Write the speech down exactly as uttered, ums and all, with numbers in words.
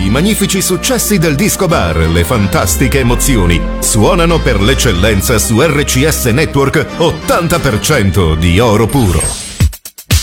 i magnifici successi del disco bar, le fantastiche emozioni suonano per l'eccellenza su R C S Network ottanta per cento di oro puro.